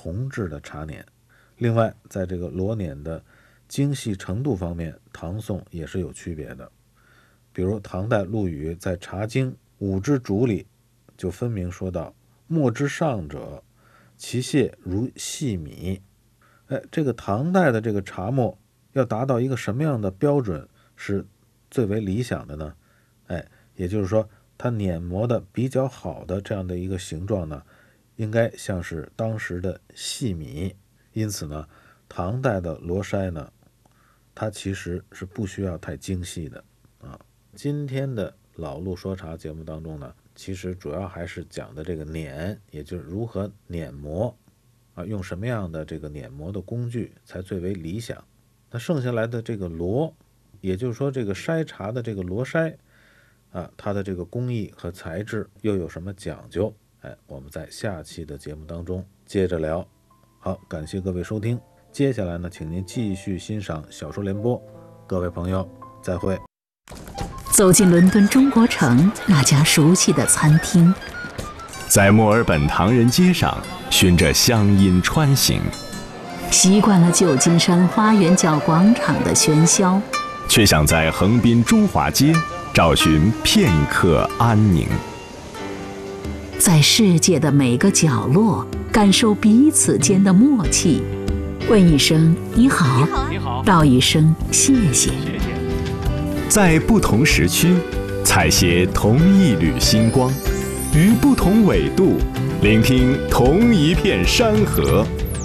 铜制的茶碾。另外，在这个螺碾的精细程度方面，唐宋也是有区别的。比如唐代陆羽在《茶经·五之主》里就分明说到：墨之上者，其屑如细米。这个唐代的这个茶末要达到一个什么样的标准是最为理想的呢？也就是说，它碾磨的比较好的这样的一个形状呢，应该像是当时的细米。因此呢，唐代的螺筛呢，它其实是不需要太精细的啊。今天的老陆说茶节目当中呢，其实主要还是讲的这个碾，也就是如何碾磨啊，用什么样的这个碾磨的工具才最为理想。那剩下来的这个螺，也就是说这个筛茶的这个螺筛啊，它的这个工艺和材质又有什么讲究？我们在下期的节目当中接着聊。好，感谢各位收听。接下来呢，请您继续欣赏小说联播。各位朋友，再会。 走进伦敦中国城那家熟悉的餐厅， 在墨尔本唐人街上循着乡音穿行， 习惯了旧金山花园角广场的喧嚣， 却想在横滨中华街找寻片刻安宁。 在世界的每个角落感受彼此间的默契，问一声你好，道一声谢谢。 在不同时区采撷同一缕星光，于不同纬度聆听同一片山河。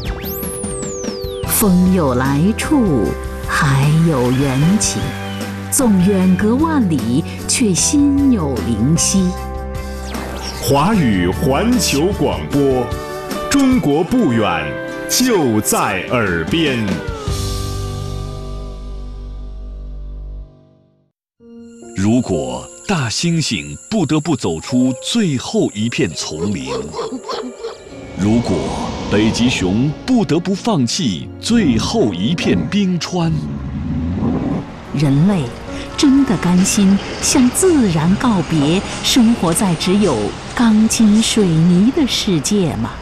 风有来处，海有缘起，纵远隔万里，却心有灵犀。 华语环球广播，中国不远，就在耳边。如果大猩猩不得不走出最后一片丛林，如果北极熊不得不放弃最后一片冰川， 人类真的甘心向自然告别，生活在只有钢筋水泥的世界吗？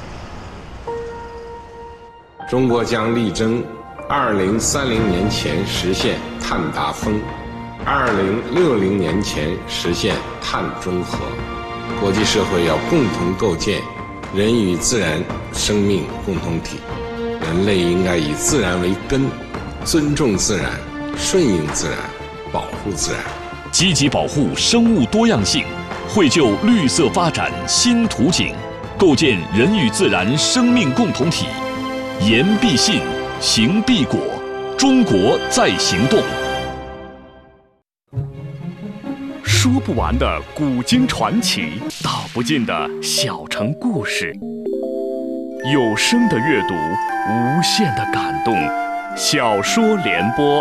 中国将力争2030年前实现碳达峰，2060年前实现碳中和。国际社会要共同构建人与自然生命共同体，人类应该以自然为根，尊重自然，顺应自然，保护自然， 积极保护生物多样性，绘就绿色发展新图景，构建人与自然生命共同体。言必信，行必果，中国在行动。说不完的古今传奇，道不尽的小城故事，有声的阅读，无限的感动。小说联播。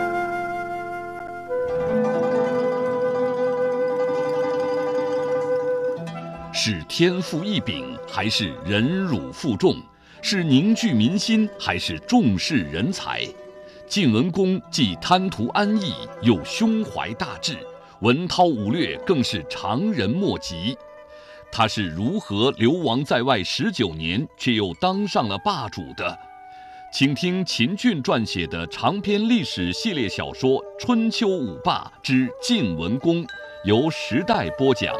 是天赋异禀，还是忍辱负重？是凝聚民心，还是重视人才？晋文公既贪图安逸，又胸怀大志，文韬武略更是常人莫及。他是如何流亡在外19年，却又当上了霸主的？请听秦俊撰写的长篇历史系列小说《春秋五霸之晋文公》，由时代播讲。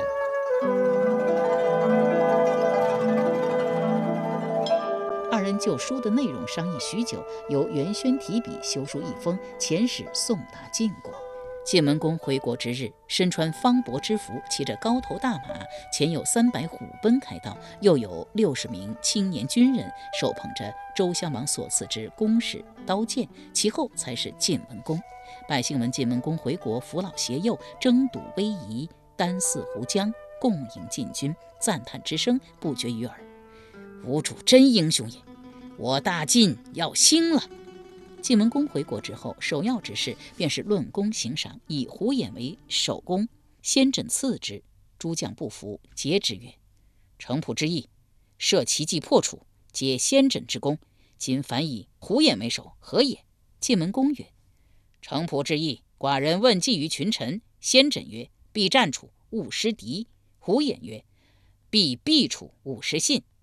二人就书的内容商议许久，由袁轩提笔修书一封，遣使送达晋国。晋文公回国之日，身穿方帛之服，骑着高头大马，前有300虎贲开道，又有60名青年军人手捧着周襄王所赐之弓矢刀剑，其后才是晋文公。百姓闻晋文公回国，扶老携幼，争睹威仪，丹泗湖江，共迎晋军，赞叹之声不绝于耳。吾主真英雄也，我大晋要兴了。晋文公回国之后，首要之事便是论功行赏，以胡偃为首功，先轸次之。诸将不服，诘之曰：程普之意，设奇计破楚，皆先轸之功，今反以胡偃为首，何也？晋文公曰：程普之意，寡人问计于群臣，先轸曰：必战楚，勿失敌。胡偃曰：必避楚，勿失信。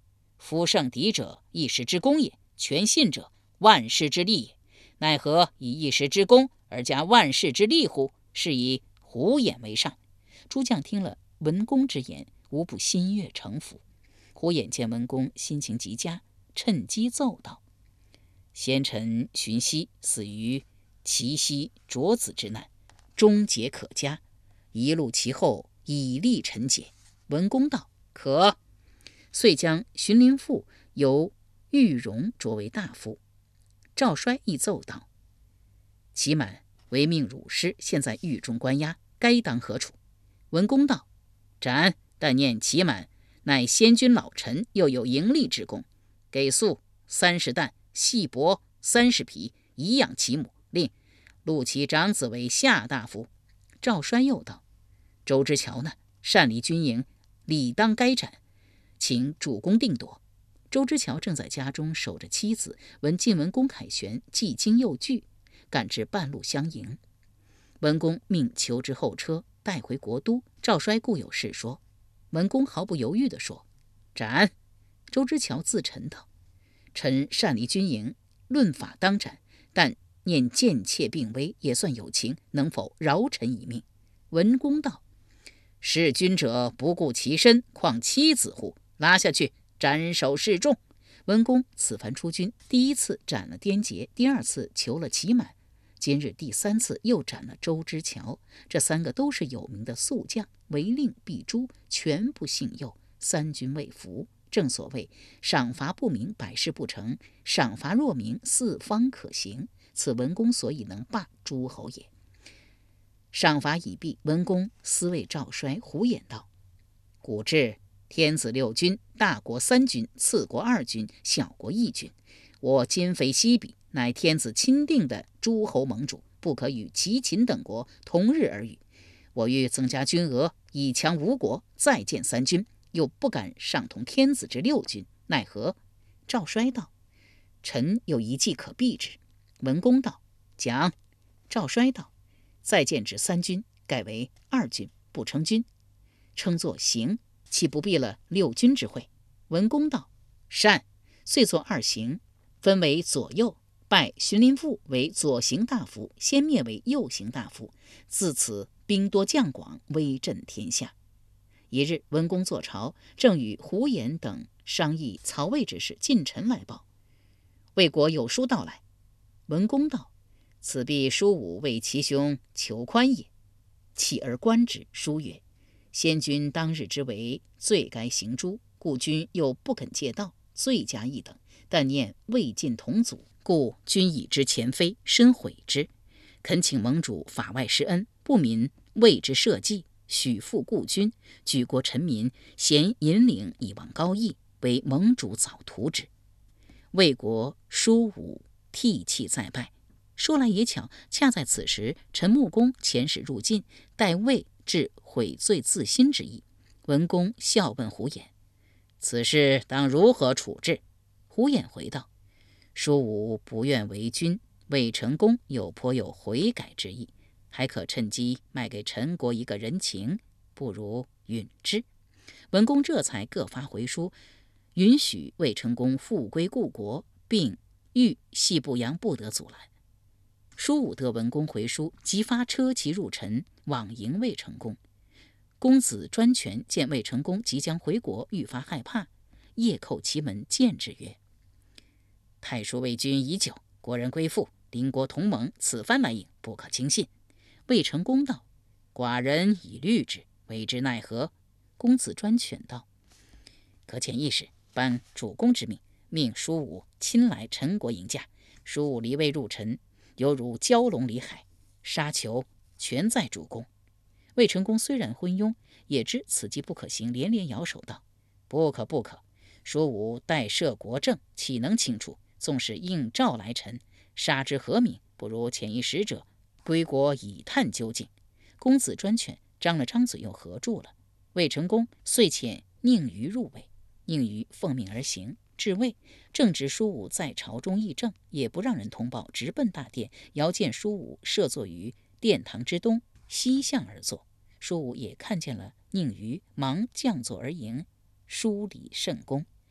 夫胜敌者，一时之功也；全信者，万世之利也。奈何以一时之功而加万世之利乎？是以虎眼为上。”诸将听了文公之言，无不心悦诚服。虎眼见文公心情极佳，趁机奏道：“先臣荀息死于祁奚卓子之难，终节可嘉，一路其后，以力臣节。”文公道：“可。”遂将荀林父由玉荣擢为大夫。赵衰亦奏道：“祁满违命辱师，现在狱中关押，该当何处？”文公道：“斩！但念祁满乃先君老臣，又有盈利之功，给粟30担，细帛30匹，以养其母，令录其长子为下大夫。”赵衰又道：“周之乔呢？擅离军营，理当该斩，请主公定夺。”周之乔正在家中守着妻子，闻晋文公凯旋，既惊又惧，赶至半路相迎。文公命求之后车，带回国都。赵衰固有事说，文公毫不犹豫地说：“斩！”周之乔自陈道：“臣擅离军营，论法当斩，但念贱妾病危，也算有情，能否饶臣一命？”文公道：“弑君者不顾其身，况妻子乎？拉下去，斩首示众。”文公此番出军，第一次斩了颠杰，第二次囚了祁满，今日第3次又斩了周之乔。这3个都是有名的宿将，违令必诛，全不信诱，三军未服。正所谓赏罚不明，百事不成；赏罚若明，四方可行。此文公所以能罢诸侯也。赏罚已毕，文公思谓赵衰、虎眼道：“古至天子6军，大国3军，次国2军，小国1军。我今非昔比，乃天子钦定的诸侯盟主，不可与齐、秦等国同日而语。我欲增加军额，以强吴国，再建3军，又不敢上同天子之6军，奈何？”赵衰道：“臣有一计可避之。”文公道：“讲。”赵衰道：“再建之3军，改为2军，不称军，称作行，岂不避了6军之会？”文公道：“善。”遂作2行，分为左右，拜荀林父为左行大夫，先灭为右行大夫。自此兵多将广，威震天下。一日，文公坐朝，正与胡延等商议曹魏之事，近臣来报，魏国有书到来。文公道：“此必叔武为其兄求宽也。”起而观之，书曰：“先君当日之为，罪该行诛，故君又不肯借道，罪加一等。但念魏晋同祖，故君以之前非，深悔之。恳请盟主法外施恩，不泯魏之社稷，许复故君，举国臣民，咸引领以望高义，为盟主早图之。”魏国叔武涕泣再拜。说来也巧，恰在此时，陈穆公遣使入晋，待魏至悔罪自新之意。文公笑问胡衍：“此事当如何处置？”胡衍回道：“叔武不愿为君，魏成功又颇有悔改之意，还可趁机卖给陈国一个人情，不如允之。”文公这才各发回书，允许魏成功复归故国，并谕系部阳不得阻拦。叔武得文公回书，即发车骑入陈，往迎魏成功。公子专权见魏成功即将回国，愈发害怕，夜叩其门，见之曰：“太叔为君已久，国人归附，邻国同盟，此番来迎，不可轻信。”魏成功道：“寡人已虑之，为之奈何？”公子专权道：“可遣一使，颁主公之命，命叔武亲来陈国迎驾。叔武离魏入陈，犹如蛟龙离海，杀囚全在主公。”魏成功虽然昏庸，也知此计不可行，连连摇手道：“不可不可！叔武待摄国政，岂能轻出？纵使应召来臣，杀之何名？不如遣一使者归国以探究竟。”公子专权张了张嘴，又合住了。魏成功遂遣宁于入魏，宁于奉命而行，至魏，正值叔武在朝中议政，也不让人通报，直奔大殿，遥见叔武设坐于殿堂之东，西向而坐。叔武也看见了宁于，忙降座而迎，书礼甚恭。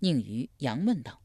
宁于杨问道：“